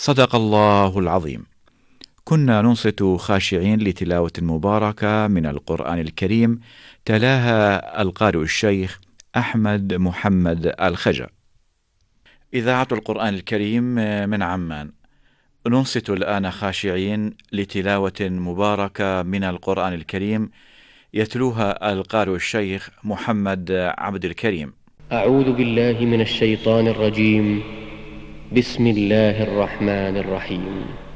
صدق الله العظيم. كنا ننصت خاشعين لتلاوة مباركة من القرآن الكريم، تلاها القارئ الشيخ أحمد محمد الخجا. إذاعة القرآن الكريم من عمان، ننصت الآن خاشعين لتلاوة مباركة من القرآن الكريم، يتلوها القارئ الشيخ محمد عبد الكريم. أعوذ بالله من الشيطان الرجيم. بسم الله الرحمن الرحيم.